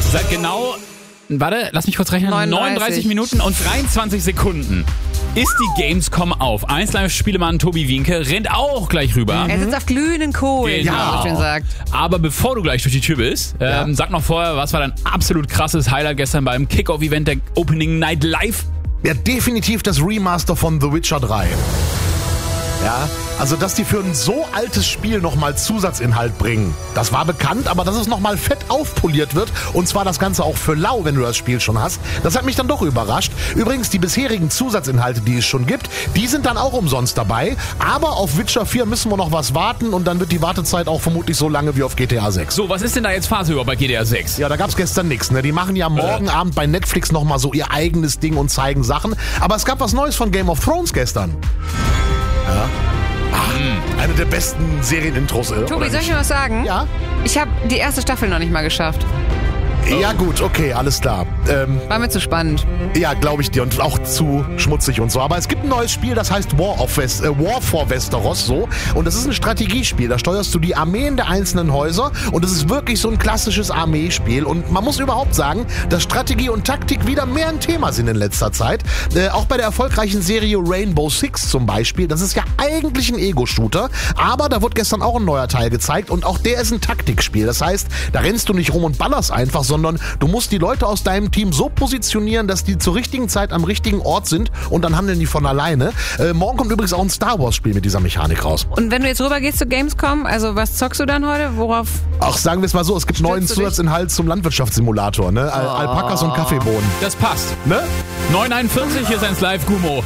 Seit genau, lass mich kurz rechnen, 39 Minuten und 23 Sekunden ist die Gamescom auf. 1Live-Spielemann Tobi Wienke rennt auch gleich rüber. Er sitzt auf glühenden Kohlen, wie man so schön sagt. Aber bevor du gleich durch die Tür bist, sag noch vorher, was war dein absolut krasses Highlight gestern beim Kickoff-Event der Opening Night Live? Ja, definitiv das Remaster von The Witcher 3. Ja, also dass die für ein so altes Spiel nochmal Zusatzinhalt bringen, das war bekannt, aber dass es nochmal fett aufpoliert wird, und zwar das Ganze auch für lau, wenn du das Spiel schon hast, das hat mich dann doch überrascht. Übrigens, die bisherigen Zusatzinhalte, die es schon gibt, die sind dann auch umsonst dabei, aber auf Witcher 4 müssen wir noch was warten und dann wird die Wartezeit auch vermutlich so lange wie auf GTA 6. So, was ist denn da jetzt Phase über bei GTA 6? Ja, da gab's gestern nichts, ne? Die machen ja morgen Abend bei Netflix nochmal so ihr eigenes Ding und zeigen Sachen, aber es gab was Neues von Game of Thrones gestern. Ja. Eine der besten Serienintros. Tobi, soll ich dir was sagen? Ja? Ich habe die erste Staffel noch nicht mal geschafft. Ja gut, okay, alles klar. War mir zu spannend. Ja, glaube ich dir, und auch zu schmutzig und so. Aber es gibt ein neues Spiel, das heißt War for Westeros, so. Und das ist ein Strategiespiel. Da steuerst du die Armeen der einzelnen Häuser und es ist wirklich so ein klassisches Armeespiel. Und man muss überhaupt sagen, dass Strategie und Taktik wieder mehr ein Thema sind in letzter Zeit. Auch bei der erfolgreichen Serie Rainbow Six zum Beispiel. Das ist ja eigentlich ein Ego-Shooter, aber da wurde gestern auch ein neuer Teil gezeigt und auch der ist ein Taktikspiel. Das heißt, da rennst du nicht rum und ballerst einfach, sondern du musst die Leute aus deinem Team so positionieren, dass die zur richtigen Zeit am richtigen Ort sind und dann handeln die von alleine. Morgen kommt übrigens auch ein Star Wars Spiel mit dieser Mechanik raus. Und wenn du jetzt rüber gehst zu Gamescom, also was zockst du dann heute? Worauf? Ach, sagen wir es mal so, es gibt neuen Zusatzinhalt zum Landwirtschaftssimulator, ne? Alpakas und Kaffeebohnen. Das passt. Ne? 9:41, hier ist 1Live Gummo.